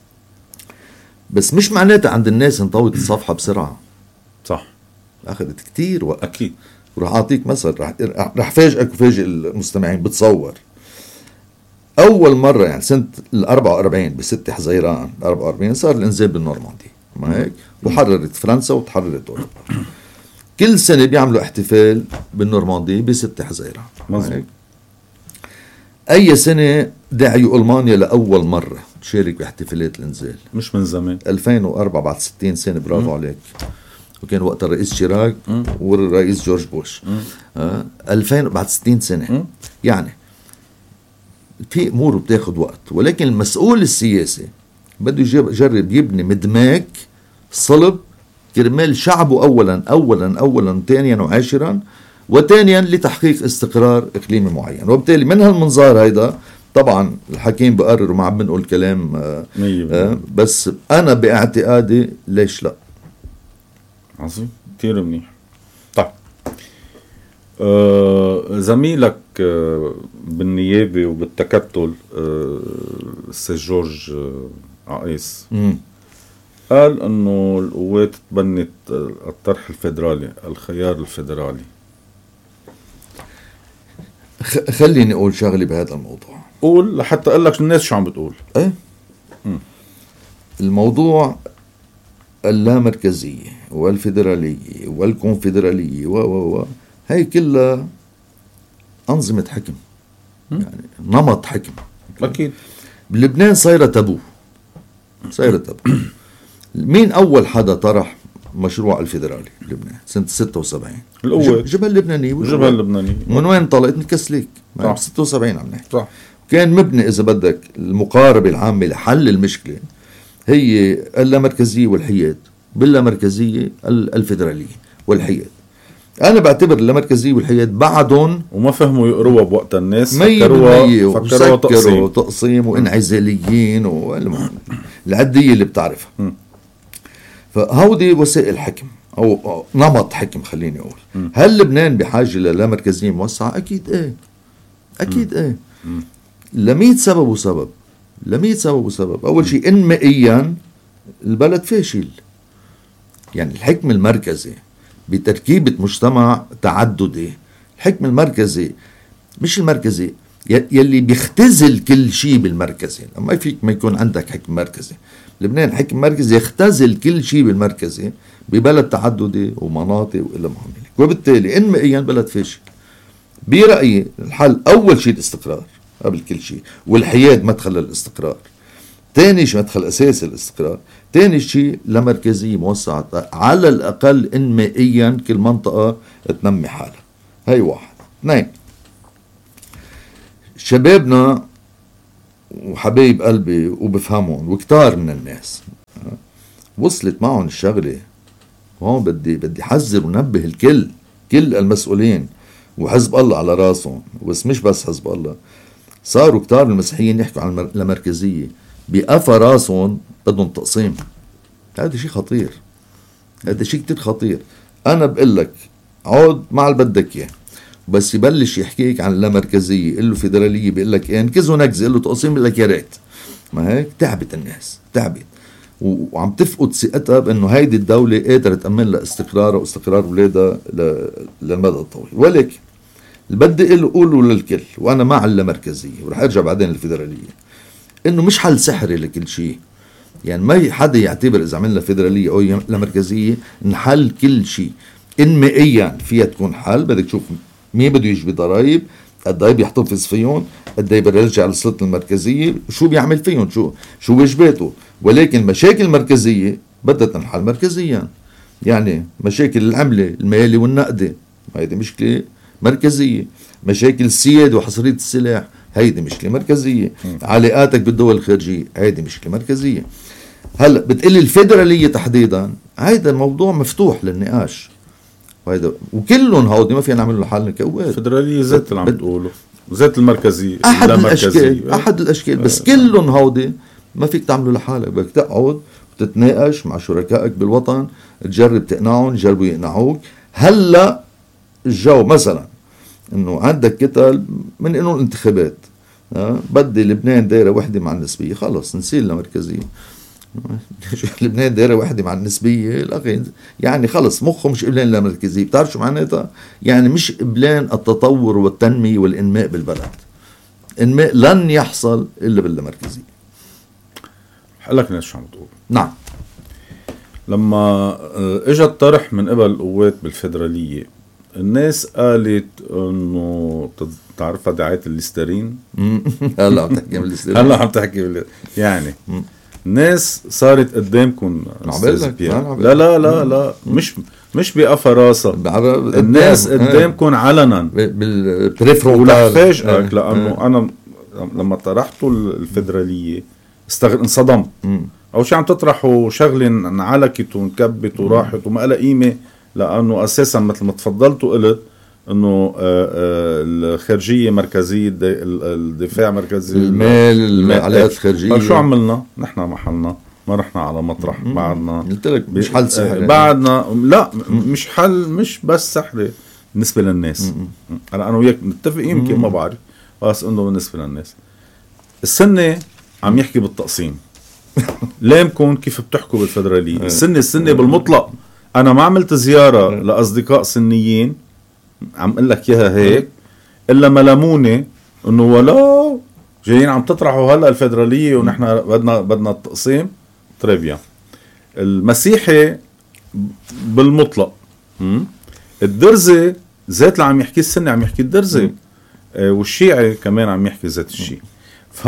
بس مش معناتها عند الناس انطوت الصفحة بسرعة. صح. أخذت كتير وقت. أكيد. ورح أعطيك مثل، رح, رح فاجئك وفاجئ المستمعين. بتصور أول مرة يعني سنة الأربعة وأربعين بستة حزيران أربعة وأربعين صار الإنزال بالنورماندي ما هيك، وحررت فرنسا وتحررت أوروبا. كل سنة بيعملوا احتفال بالنورماندي بستة حزيران. مظبوط. أي سنة دعيوا ألمانيا لأول مرة تشارك باحتفالات الإنزال؟ مش من زمان. ألفين وأربعة بعد ستين سنة. برافو م. عليك. وكان وقت الرئيس شيراك والرئيس جورج بوش. آه. ألفين بعد ستين سنة. م. يعني في أمور بتاخد وقت، ولكن المسؤول السياسي بده يجرب يبني مدماك صلب كرمال شعبه أولا أولا أولا ثانيا وعاشرا وثانيا لتحقيق استقرار إقليمي معين. وبالتالي من هالمنظار هيدا طبعا الحكيم بقرر وما عم بنقول كلام آه آه بس أنا باعتقادي ليش لا. عظيم كتير منيح. طيب آه زميلك آه بالنيابة وبالتكتل آه السيد جورج آه عقيس م. قال انه القوات تبنت الطرح الفيدرالي، الخيار الفيدرالي. خليني اقول شغلي بهذا الموضوع. قول لحتى اقول لك الناس شو عم بتقول. ايه م. الموضوع اللامركزية والفيدرالية والكونفدرالية و و و هي كلها أنظمة حكم، يعني نمط حكم. أكيد. بلبنان صايرة تابو، صايرة تابو. مين أول حدا طرح مشروع الفيدرالي بلبنان سنة ستة وسبعين؟ القوات. جبهة اللبنانية. جبهة اللبنانية. من وين طلعت؟ من كسليك. صح. ستة وسبعين عم نحكي. صح. كان مبني إذا بدك المقاربة العامة لحل المشكلة هي اللامركزية والحياد، باللامركزية الفيدرالية والحياد. أنا بعتبر اللامركزية والحياد بعدهم وما فهموا يقروها بوقت الناس، فكروها فكروها تقسيم. تقسيم وانعزاليين والعدية اللي بتعرفها. م. فهودي وسائل حكم أو نمط حكم خليني أقول. م. هل لبنان بحاجة للامركزية موسعة؟ أكيد إيه أكيد م. إيه م. لمية سبب وسبب لمية سبب وسبب. أول شيء إنمائيا البلد فاشل، يعني الحكم المركزي بتركيبة مجتمع تعددي. الحكم المركزي مش المركزي يلي بيختزل كل شيء بالمركزي. ما فيك ما يكون عندك حكم مركزي. لبنان حكم مركزي يختزل كل شيء بالمركزي ببلد تعددي ومناطق وإلى ما عملك، وبالتالي إنمائيا بلد فاشل. برأيي الحل أول شيء الاستقرار قبل كل شيء، والحياد مدخل الاستقرار. تاني شيء مدخل أساسي الاستقرار. تاني شيء لمركزية موسعة على الأقل إنمائيا كل منطقة تنمي حالها. هاي واحد. اثنين، شبابنا وحبايب قلبي وبفهمهم وكتار من الناس وصلت معهم الشغلة. وهون بدي بدي حذر ونبه الكل، كل المسؤولين وحزب الله على راسهم، بس مش بس حزب الله. صاروا كتار المسيحيين يحكوا عن المركزية بقفا راسهم بدهم تقسيم. هذا شيء خطير. هذا شيء كتير خطير. انا بقول لك عود مع اللي بدك اياه، بس يبلش يحكيك عن اللامركزيه قل له فيدراليه بيقول لك ايه، انكزه نكزه قل له تقسيم بيقول لك يا ريت. ما هيك تعبت الناس، تعبت وعم تفقد ثقتها بانه هيدي الدوله قادره تامن لها استقرارها واستقرار اولادها للمدى الطويل. ولكن اللي بدي اقوله للكل، وانا مع اللامركزيه ورح ارجع بعدين للفيدراليه، انه مش حل سحري لكل شيء. يعني ما حدا يعتبر اذا عملنا فيدراليه او لامركزيه نحل كل شيء. انمائيا فيها تكون حل، بدك تشوف مين بده يجبي ضرائب، قد ايه بيحتفظ فيهم، قد ايه بيرجع للسلطه المركزيه، شو بيعمل فيهم، شو شو واجباته. ولكن مشاكل المركزيه بدها تنحل مركزيا. يعني مشاكل العمله المالي والنقدي هيدي مشكله مركزيه، مشاكل السياده وحصريه السلاح هيدي مشكله مركزيه، علاقاتك بالدول الخارجيه هيدي مشكله مركزيه. هلا بتقلي الفيدراليه تحديدا، هيدا الموضوع مفتوح للنقاش، وهيدا وكلهم هودي ما فينا نعمل له حل كقوات. الفدراليه ذات اللي عم بتقوله ذات المركزيه احد الاشكال احد الاشكال بس كلهم هودي ما فيك تعملوا لحالك، بدك تقعد وتتناقش مع شركائك بالوطن، تجرب تقنعهم، جربوا يقنعوك. هلا الجو مثلا انه عندك كتل من انه الانتخابات أه؟ بدي لبنان دايره وحده مع النسبيه، خلص نسيل لمركزيه. لبنان دايره وحده مع النسبيه الاخي، يعني خلص مخه مش قبلان لمركزيه. بتعرف شو معناتها؟ يعني مش قبلان التطور والتنميه والانماء بالبلد. انماء لن يحصل الا بالمركزيه. حقلك ناس شو عم تقول. نعم، لما اجى الطرح من قبل القوات بالفدراليه الناس قالت انه تعرفها دعايه الليسترين. هلا عم تحكي بالليسترين، هلا عم تحكي بال... يعني الناس صارت قدامكم. لا لا لا لا مش مش بقفا راسها، الناس قدامكم علنا بالبريفرو. ولا فاجئك لانه انا لما طرحتوا الفدراليه استغ... انصدمت. اول شيء عم تطرحوا شغله انعلكت وانكبت وراحت وما لها قيمه، لانه اساسا مثل ما تفضلت وقلت انه الخارجيه مركزيه، الدفاع مركزي، المال، العلاقات الخارجيه. شو عملنا نحن؟ محلنا ما رحنا على مطرح. بعدنا قلت لك مش حل سحري. بعدنا لا مش حل، مش بس سحري بالنسبه للناس. انا انا وياك متفق، يمكن ما بعرف، بس انه بالنسبه للناس السنه عم يحكي بالتقسيم. لامكم كيف بتحكوا بالفدراليه؟ السنه السنه بالمطلق. انا ما عملت زياره لاصدقاء سنيين عم اقول لك اياها هيك الا ملاموني انه ولا جايين عم تطرحوا هلا الفدراليه ونحن بدنا بدنا التقسيم. تريبيا المسيحي بالمطلق، الدرزي ذات اللي عم يحكي السنه عم يحكي الدرزي، والشيعي كمان عم يحكي ذات الشيء. ف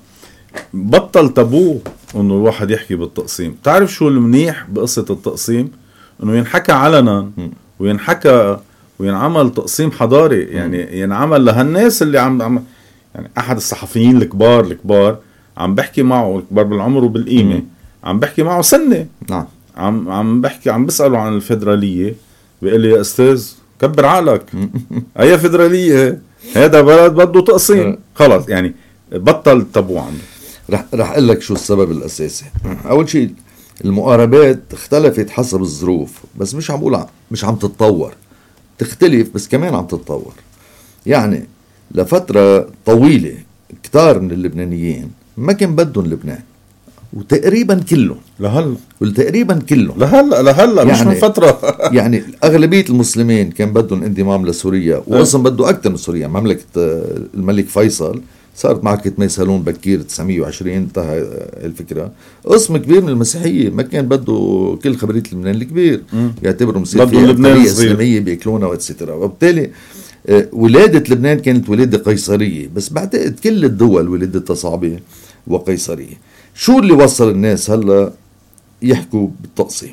بطل تابوه انه الواحد يحكي بالتقسيم. تعرف شو المنيح بقصه التقسيم؟ انه ينحكى علنا وينحكى وينعمل تقسيم حضاري، يعني ينعمل لهالناس اللي عم, عم يعني احد الصحفيين الكبار الكبار عم بحكي معه، الكبار بالعمر وبالقيمه، عم بحكي معه سنه. نعم، عم عم بحكي عم بساله عن الفدراليه، بيقول لي يا استاذ كبر عقلك، اي فدراليه؟ هذا بلد بده تقسيم. خلص يعني بطل تابو عنده. رح رح اقول لك شو السبب الاساسي. اول شيء المقاربات اختلفت حسب الظروف، بس مش عم بقول مش عم تتطور، تختلف بس كمان عم تتطور. يعني لفترة طويلة كتار من اللبنانيين ما كان بدهم لبنان، وتقريبا كلهم لهلا وتقريبا كلهم لهلا لهلا يعني مش من فترة. يعني أغلبية المسلمين كان بدهم انضمام لسوريا، وأصلا بده أكثر من سوريا. مملكة الملك فيصل صارت معركة ميسالون بكير تسعمية وعشرين، انتهى الفكرة. قسم كبير من المسيحية ما كان بده كل خبرية لبنان الكبير، يعتبروا مسيحية إسلامية بيأكلونا واتسترا. وبالتالي ولادة لبنان كانت ولادة قيصرية، بس بعتقد كل الدول ولادتها صعبة وقيصرية. شو اللي وصل الناس هلا يحكوا بالتقسيم؟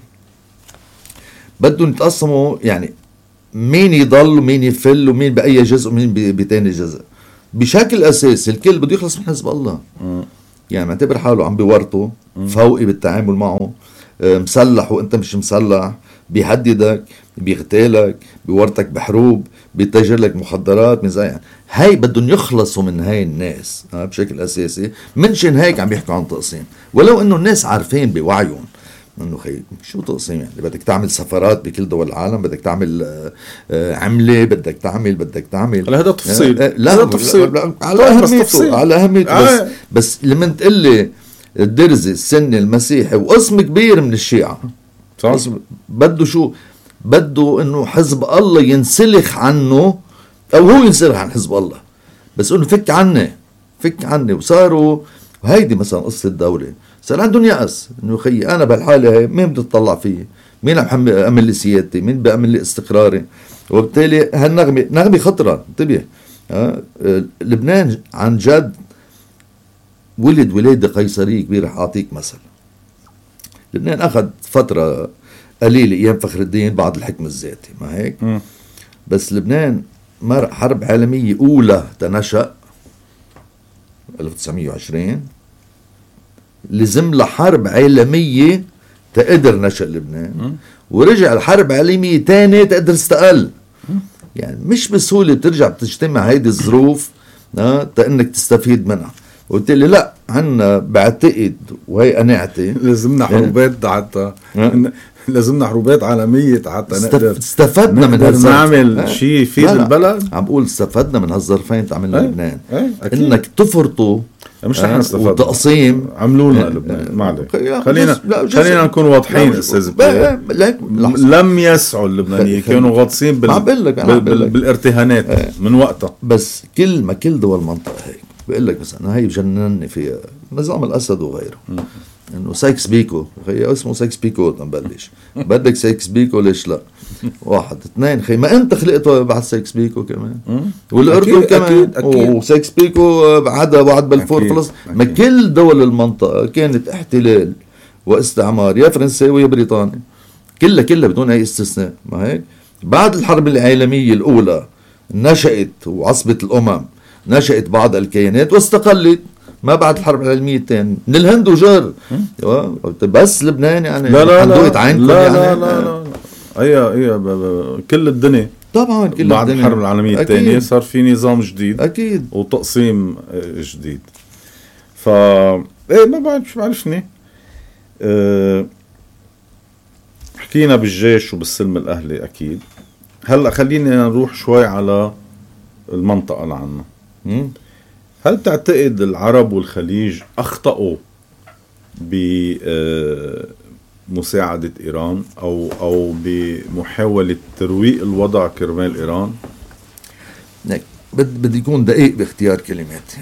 بدهم يتقسموا، يعني مين يضل ومين يفل ومين بأي جزء ومين بتاني جزء. بشكل أساسي الكل بده يخلص من حزب الله. م. يعني معتبر حاله عم بيورطه، فوقي بالتعامل معه، مسلح وانت مش مسلح، بيهددك، بيغتالك، بيورطك بحروب، بيتاجر لك مخدرات، مزايا. هاي بدهم يخلصوا من هاي الناس بشكل أساسي. منشان هيك عم يحكوا عن تقسيم، ولو انه الناس عارفين بوعيهم انه خي شو تقسيم يعني؟ بدك تعمل سفرات بكل دول العالم، بدك تعمل آه آه عمله، بدك تعمل بدك تعمل هلا هذا تفصيل. آه لا, هذا تفصيل. لا على اهميته على اهميته آه. بس بس لما تقول لي الدرزي السني المسيحي وقسم كبير من الشيعة صح، بده شو؟ بده انه حزب الله ينسلخ عنه او هو ينسلخ عن حزب الله، بس انه فك عني فك عني. وصاروا وهيدي مثلا قصة الدولة صار عندهم يأس انه خي انا بهالحالة هي مين بده يطلع فيي؟ مين عم يأمن لي سيادتي؟ مين بيأمن لي استقراري؟ وبالتالي هالنغمة نغمة خطرة. انتبه آه. لبنان عن جد ولد ولادة قيصرية كبيرة. رح أعطيك مثل. لبنان أخذ فترة قليلة أيام فخر الدين بعد الحكم الذاتي، ما هيك؟ م. بس لبنان مر حرب عالمية أولى تنشأ ألف وتسعمية وعشرين، لزم لحرب عالمية تقدر نشأ لبنان، م. ورجع الحرب عالمية تانية تقدر استقل. م. يعني مش بسهولة ترجع تجتمع هيدي الظروف آه تأنك تستفيد منها. قلت لي لا، عنا بعتقد وهي قناعتي لازمنا حروبات حتى لازمنا حروبات عالمية حتى نقدر استفدنا من هالظرف نعمل شيء يفيد البلد. عم بقول استفدنا من هالظرفين تعملنا ايه لبنان ايه انك تفرطوا مش نحن استفدنا وتقسيم عملوا لنا لبنان. ما عليك، خلينا خلينا نكون واضحين استاذ بيه. لم يسعوا اللبنانيين، كانوا غاطسين بال... بال... بال... بالارتهانات ايه. من وقتها. بس كل ما كل دول المنطقة هيك بقول لك مثلا هي بجننني فيها نظام الاسد وغيره، انه سايكس بيكو خي اسمه سايكس بيكو تنبلش بدك سايكس بيكو ليش لا؟ واحد اثنين خي ما انت خلقته بعد سايكس بيكو كمان والاردن كمان وسايكس بيكو بعدها بعد بلفور فلسطين. ما كل دول المنطقه كانت احتلال واستعمار يا فرنساوي يا بريطاني، كلها كلها بدون اي استثناء، ما هيك؟ بعد الحرب العالميه الاولى نشأت وعصبة الامم، نشأت بعض الكيانات واستقلت ما بعد الحرب العالمية الثانية من الهند وجر. بس لبنان يعني لا لا لا لا يعني لا لا لا لا اي اي كل الدنيا طبعا كل بعد الدنيا. الحرب العالمية الثانية صار في نظام جديد اكيد وتقسيم جديد. ف ايه ما بعرف شو بعرفني أه... حكينا بالجيش وبالسلم الاهلي اكيد. هلا خلينا نروح شوي على المنطقة اللي عنا. هل تعتقد العرب والخليج أخطأوا بمساعدة إيران أو أو بمحاولة ترويق الوضع كرمال إيران؟ بدي يكون دقيق باختيار كلماتي.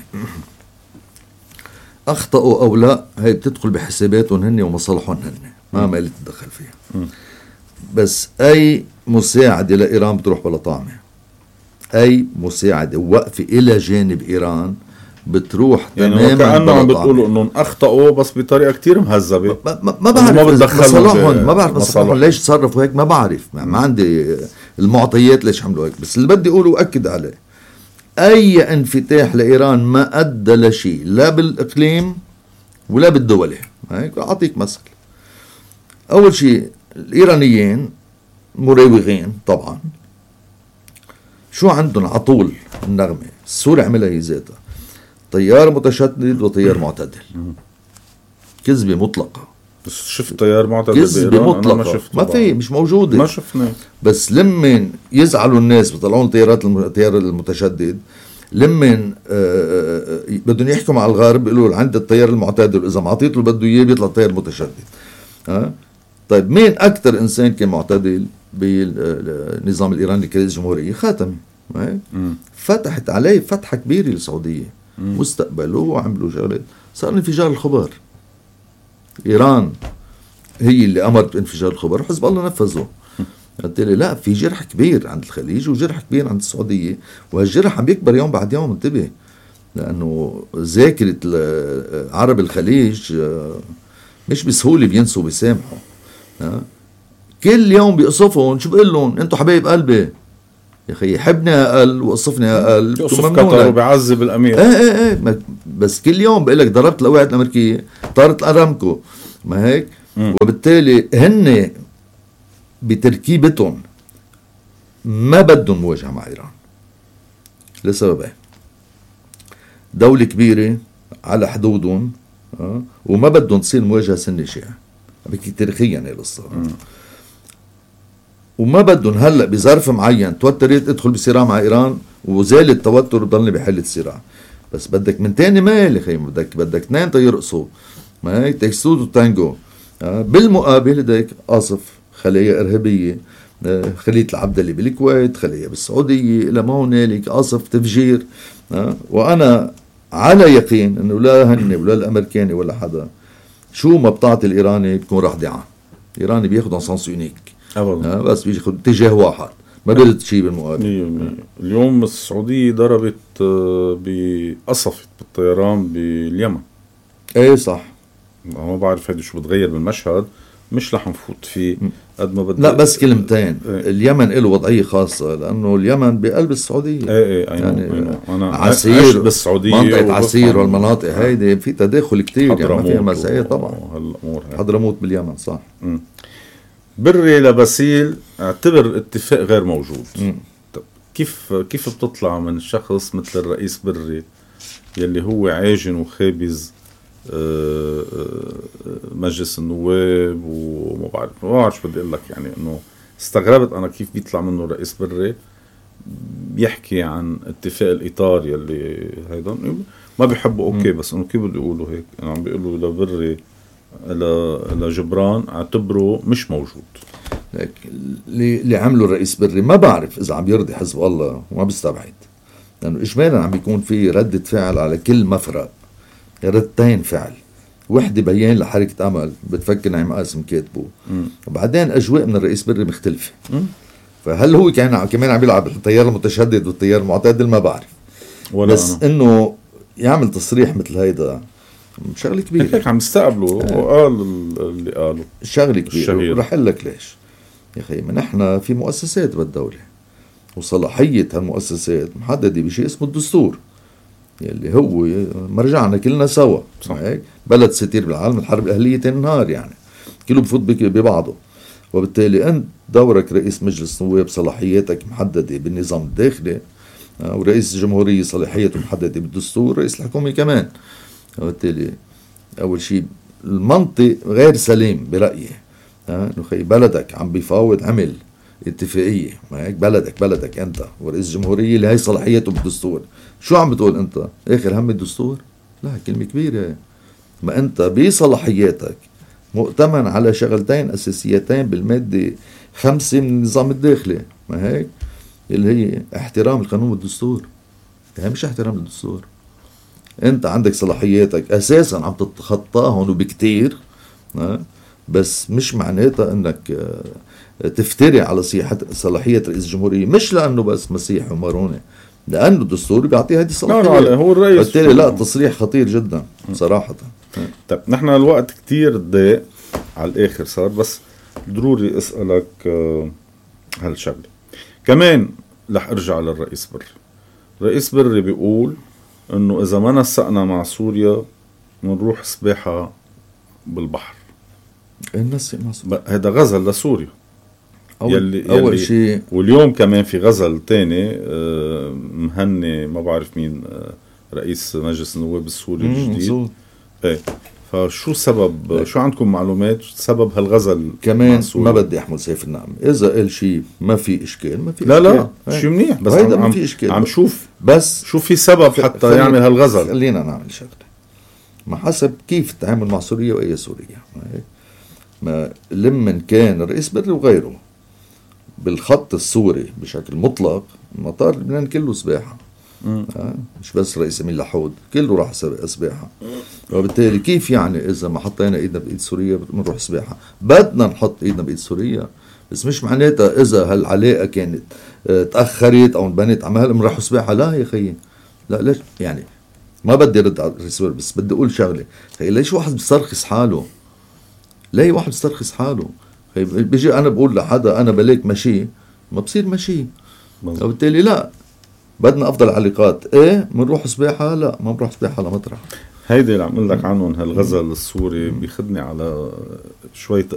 أخطأوا أو لا هي بتدخل بحساباتهم هن ومصالحهم هن، ما مالي تدخل فيها. م. بس أي مساعدة لإيران بتروح بلا طعمة، أي مساعدة ووقفة إلى جانب إيران بتروح يعني تماما. كأنه عم بتقولوا إنهم أخطأوا بس بطريقة كتير مهذبة. ما, ما, ما بعرف ما مصالحهم ما بعرف مصالحهم ليش تصرفوا هيك، ما بعرف ما, ما عندي المعطيات ليش عملوا هيك. بس اللي بدي أقوله وأكد عليه، أي انفتاح لإيران ما أدى لشيء لا بالإقليم ولا بالدولة. هيك أعطيك مثل. أول شيء الإيرانيين مراوغين طبعا، شو عندهم عطول النغمة السوري عملها هي ذاتها، طيار متشدد وطيار معتدل، كذبة مطلقة. بس شفت طيار معتدل كذبة مطلقة ما, ما في مش موجودة ما شفنا. بس لمن يزعلوا الناس بيطلعون طيارات الطيار المتشدد، لمن بدهم يحكوا مع الغرب بيقولوا عند الطيار المعتدل إذا ما عطيته اللي بده إياه بيطلع طيار متشدد. ها طيب مين أكتر إنسان كان معتدل بالنظام الإيراني كرئيس جمهورية؟ خاتمي. فتحت عليه فتحة كبيرة للسعودية، واستقبلوه وعملوا شغلات، صار انفجار الخبر. إيران هي اللي أمرت بانفجار الخبر وحزب الله نفذه. قلت لي لا، في جرح كبير عند الخليج وجرح كبير عند السعودية، وهالجرح عم يكبر يوم بعد يوم. انتبه، لأنه ذاكرة عرب الخليج مش بسهولة بينسوا بيسامحوا. كل يوم بيقصفون، شو بقول لهم؟ انتوا حبايب قلبي يا اخي، حبني اقل وقصفني اقل، يقصف قطر وبيعذب الامير. ايه ايه ايه بس كل يوم بقول لك ضربت القواعد الامريكيه، طارت الارامكو، ما هيك؟ م. وبالتالي هن بتركيبتهم ما بدهم مواجهه مع ايران لسببين: دولة كبيرة على حدودهم، أه؟ وما بدهم تصير مواجهة سني شيعي. بحكي تاريخيا هي القصة. وما بدهم هلا بظرف معين توترت ادخل بصراع مع ايران وزال التوتر وضلني بحل الصراع. بس بدك من تاني مال يا خي، بدك بدك اثنين تيرقصوا، ما هيك تكسود وتانجو. آه بالمقابل هديك قاصف خلايا ارهابيه، آه خليه العبدلي بالكويت، خلايا بالسعوديه، الى ما هنالك قاصف تفجير. آه وانا على يقين انه لا هن ولا الامريكاني ولا حدا شو ما بتعطي الايراني بكون راح ضيعان. الايراني بياخذ سانس يونيك ابدا، آه بس بياخذ اتجاه واحد، ما بيرد شيء بالمقابل. اليوم السعوديه ضربت بقصفت بالطيران باليمن. ايه صح، ما بعرف هيدا شو بتغير بالمشهد، مش رح نفوت فيه قد ما بدي. لا بس كلمتين. إيه. اليمن له وضعيه خاصه لانه اليمن بقلب السعوديه. ايه ايه يعني يعني انا عسير بالسعوديه، منطقه عسير والمناطق هيدي في تداخل كتير، يعني ما فيها مسائل طبعا. هالامور هاي حضرموت باليمن صح. م. بري لبسيل اعتبر اتفاق غير موجود. م. طب كيف كيف بتطلع من شخص مثل الرئيس بري يلي هو عاجن وخابز مجلس النواب وما بعرف ما بعرف شو بدي اقول لك، يعني انه استغربت انا كيف بيطلع منه الرئيس بري بيحكي عن اتفاق الاطار يلي هيدا ما بيحبوا. اوكي م. بس انه كيف بده يقولوا هيك؟ يعني عم بيقولوا لبري لجبران اعتبره مش موجود. اللي عمله الرئيس بري ما بعرف اذا عم يرضي حزب الله وما بيستبعد، لانه اجمالا عم بيكون في ردة فعل على كل مفرق، ردتين فعل. وحده بيان لحركه امل بتفكر نعيم قاسم كاتبه، وبعدين اجواء من الرئيس بري مختلفه. م. فهل هو كان كمان عم يلعب التيار المتشدد والتيار المعتدل؟ ما بعرف، بس أنا. انه يعمل تصريح مثل هيدا شغله كبيره. هيك عم يستقبلوا آه. وقال اللي قالوا شغله كبيره. رح اقول لك ليش يا اخي. ما نحن في مؤسسات بالدوله وصلاحيه هالمؤسسات محدده بشيء اسمه الدستور يلي هو مرجعنا كلنا سوا. هيك بلد ستير بالعالم الحرب الاهليه تنهار، يعني كله بفوت ببعضه. وبالتالي انت دورك رئيس مجلس نواب صلاحياتك محدده بالنظام الداخلي، ورئيس الجمهوريه صلاحيته محدده بالدستور، رئيس الحكومه كمان. وبالتالي اول شيء المنطق غير سليم برايي انه خي بلدك عم بيفاوض عمل اتفاقيه، ما هيك بلدك بلدك انت ورئيس الجمهوريه اللي هي صلاحيته بالدستور. شو عم بتقول انت؟ اخر هم الدستور؟ لا كلمه كبيره. ما انت بصلاحياتك مؤتمن على شغلتين اساسيتين بالماده خمسه من النظام الداخلي، ما هيك اللي هي احترام القانون والدستور. هي مش احترام الدستور. انت عندك صلاحياتك اساسا عم تتخطاهم وبكتير، بس مش معناتها انك تفتري على صلاحية رئيس الجمهورية، مش لانه بس مسيح وماروني، لانه الدستور بيعطيه هذه الصلاحية. هو الرئيس. بالتالي لا تصريح خطير جدا صراحة. طيب نحن الوقت كتير ضيق على الاخر صار، بس ضروري اسألك هالشغلة كمان. رح ارجع للرئيس بري. الرئيس بري بيقول انه اذا ما نسقنا مع سوريا منروح سباحة بالبحر. النسق مع سوريا هذا غزل لسوريا. أول, يلي أول يلي شيء. واليوم كمان في غزل تاني مهني ما بعرف مين رئيس مجلس النواب السوري الجديد. ايه فشو سبب ايه. شو عندكم معلومات سبب هالغزل كمان؟ ما بدي احمل سيف النعم. اذا قال شيء ما في اشكال ما في لا اشكال. لا لا شيء منيح، بس عم, ما في اشكال. عم شوف بس شو في سبب حتى خلي يعمل هالغزل. خلينا نعمل شغله ما حسب كيف التعامل مع سوريا واي سوريا. ما لمن كان الرئيس بري وغيره بالخط السوري بشكل مطلق، مطار لبنان كله سباحه، آه مش بس رئيس أمين لحود كله راح سباحه. وبالتالي كيف يعني اذا ما حطينا ايدنا بايد سوريا بنروح سباحه؟ بدنا نحط ايدنا بايد سوريا، بس مش معناتها اذا هالعلاقه كانت اه تاخرت او انبنت عمال بنروح سباحه. لا يا خيي لا. ليش يعني؟ ما بدي رد على الرئيس بس بدي اقول شغله. خي ليش واحد بيسترخص حاله؟ ليه واحد بيسترخص حاله؟ بيجي انا بقول لحدا انا بلاك مشي، ما بصير مشي. وبالتالي لا بدنا افضل علاقات. ايه منروح سباحه؟ لا ما بنروح سباحه لمطرح. هيدي اللي عم اقول لك عنهم هالغزل السوري بيخدني على شويه